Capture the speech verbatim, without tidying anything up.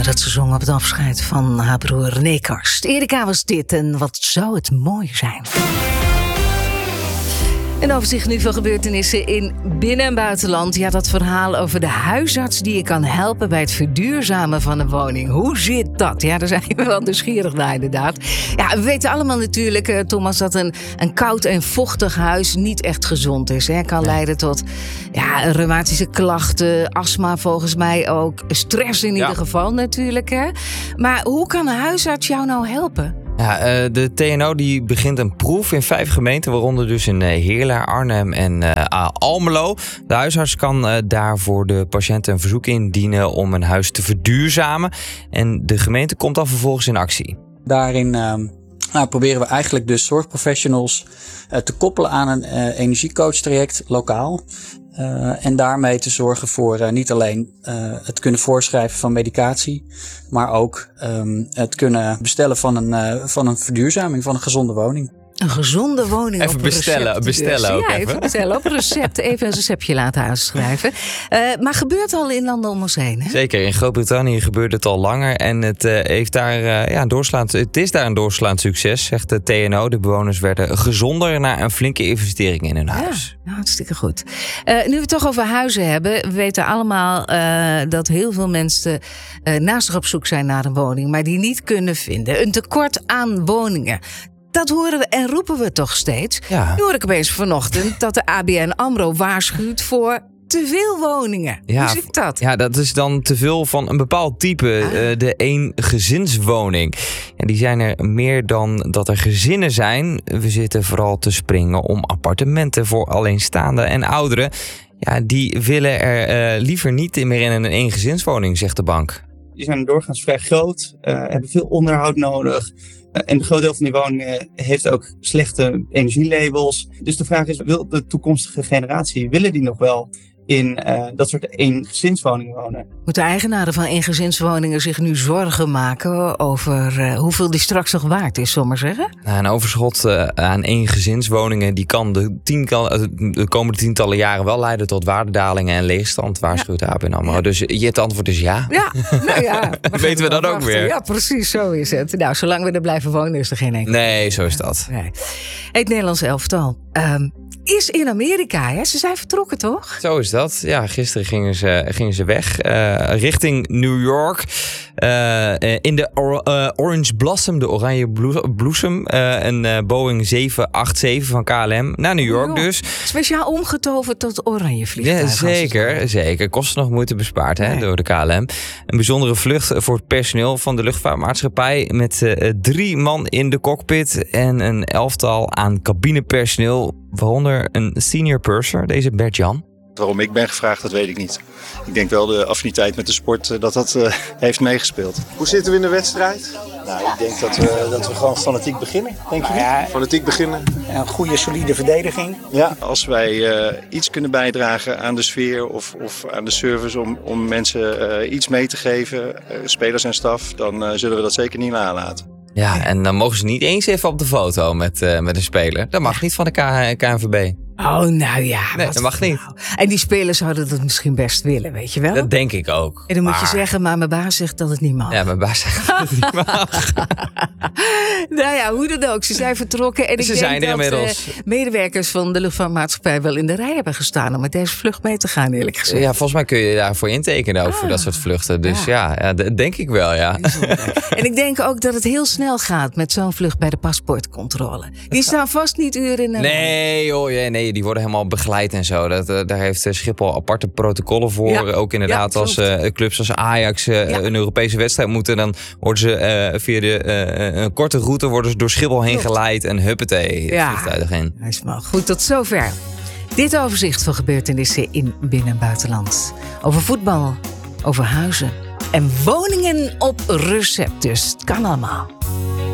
dat ze zong op het afscheid van haar broer René Karst. Erika was dit en wat zou het mooi zijn. Een overzicht nu van gebeurtenissen in binnen- en buitenland. Ja, dat verhaal over de huisarts die je kan helpen bij het verduurzamen van een woning. Hoe zit dat? Ja, daar zijn we wel nieuwsgierig naar inderdaad. Ja, we weten allemaal natuurlijk, Thomas, dat een, een koud en vochtig huis niet echt gezond is. Hè. Kan leiden tot ja, reumatische klachten, astma volgens mij ook. Stress in ieder ja. geval natuurlijk. Hè. Maar hoe kan een huisarts jou nou helpen? Ja, uh, de T N O die begint een proef in vijf gemeenten, waaronder dus in uh, Heerlen, Arnhem en uh, Almelo. De huisarts kan uh, daarvoor de patiënt een verzoek indienen om een huis te verduurzamen. En de gemeente komt dan vervolgens in actie. Daarin uh, nou, proberen we eigenlijk dus zorgprofessionals uh, te koppelen aan een uh, energiecoach-traject lokaal. Uh, en daarmee te zorgen voor uh, niet alleen uh, het kunnen voorschrijven van medicatie, maar ook um, het kunnen bestellen van een, uh, van een verduurzaming van een gezonde woning. Een gezonde woning even op bestellen, recept, bestellen dus. ook ja, even. even bestellen op recept. Even een receptje laten uitschrijven. Uh, maar gebeurt al in landen om ons heen, hè? Zeker, in Groot-Brittannië gebeurt het al langer. En het, uh, heeft daar, uh, ja, een doorslaand, het is daar een doorslaand succes, zegt de T N O. De bewoners werden gezonder na een flinke investering in hun huis. Ja, hartstikke goed. Uh, nu we het toch over huizen hebben. We weten allemaal uh, dat heel veel mensen uh, naast zich op zoek zijn naar een woning, maar die niet kunnen vinden. Een tekort aan woningen. Dat horen we en roepen we toch steeds. Ja. Nu hoor ik opeens vanochtend dat de A B N AMRO waarschuwt voor te veel woningen. Ja, hoe zit dat? Ja, dat is dan te veel van een bepaald type. Ah. Uh, de eengezinswoning. En die zijn er meer dan dat er gezinnen zijn. We zitten vooral te springen om appartementen voor alleenstaanden en ouderen. Ja, die willen er uh, liever niet meer in een eengezinswoning, zegt de bank. Die zijn doorgaans vrij groot, uh, hebben veel onderhoud nodig. Uh, en een groot deel van die woningen heeft ook slechte energielabels. Dus de vraag is, wil de toekomstige generatie, willen die nog wel in uh, dat soort eengezinswoningen wonen? Moeten eigenaren van eengezinswoningen zich nu zorgen maken over uh, hoeveel die straks nog waard is, zullen we maar zeggen? Nou, een overschot uh, aan eengezinswoningen die kan de, tiental, de komende tientallen jaren wel leiden tot waardedalingen en leegstand, waarschuwt de A B N AMRO. Ja. Dus je het antwoord is ja. Ja, nou ja. We weten we dat ook wachten. weer. Ja, precies, zo is het. Nou, zolang we er blijven wonen is er geen enkel. Nee, zo is dat. Nee. Het Nederlands elftal um, is in Amerika, hè? Ze zijn vertrokken, toch? Zo is dat. Ja, gisteren gingen ze, gingen ze weg. Uh, richting New York. Uh, in de or, uh, Orange Blossom, de oranje bloesem. Uh, een uh, Boeing zeven acht zeven van K L M. Naar New York, New York. dus. Speciaal omgetoverd tot oranje vliegtuig. Ja, zeker. zeker. Kost nog moeite bespaard hè, nee. door de K L M. Een bijzondere vlucht voor het personeel van de luchtvaartmaatschappij. Met uh, drie man in de cockpit. En een elftal aan cabinepersoneel. Waaronder een senior purser, deze Bert-Jan. Waarom ik ben gevraagd, dat weet ik niet. Ik denk wel de affiniteit met de sport dat dat uh, heeft meegespeeld. Hoe zitten we in de wedstrijd? Nou, ik denk dat we, dat we gewoon fanatiek beginnen. Denk nou je ja, fanatiek beginnen. Een goede, solide verdediging. Ja, als wij uh, iets kunnen bijdragen aan de sfeer of, of aan de service om, om mensen uh, iets mee te geven, uh, spelers en staf, dan uh, zullen we dat zeker niet nalaten. Ja, en dan mogen ze niet eens even op de foto met, uh, met een speler. Dat mag niet van de K- K N V B. Oh, nou ja. Nee, dat mag niet. Nou. En die spelers zouden dat misschien best willen, weet je wel? Dat denk ik ook. En dan maar... moet je zeggen, maar mijn baas zegt dat het niet mag. Ja, mijn baas zegt dat het niet mag. Nou ja, hoe dan ook. Ze zijn vertrokken. En ze ik zijn denk er dat inmiddels. Uh, medewerkers van de luchtvaartmaatschappij wel in de rij hebben gestaan om met deze vlucht mee te gaan, eerlijk gezegd. Ja, volgens mij kun je daarvoor intekenen ook ah, voor dat soort vluchten. Dus ja, ja, ja dat denk ik wel, ja. En ik denk ook dat het heel snel gaat met zo'n vlucht bij de paspoortcontrole. Die staan vast niet uren in een Nee, joh, ja, nee, die worden helemaal begeleid en zo. Dat, uh, daar heeft Schiphol aparte protocollen voor. Ja. Ook inderdaad ja, als uh, clubs als Ajax uh, ja. een Europese wedstrijd moeten, dan worden ze uh, via de, uh, een korte route worden ze door Schiphol heen klopt. geleid en huppatee, ja. vliegtuig in. Is maar goed, tot zover. Dit overzicht van gebeurtenissen in binnen- en buitenland. Over voetbal, over huizen en woningen op recept. Dus het kan allemaal.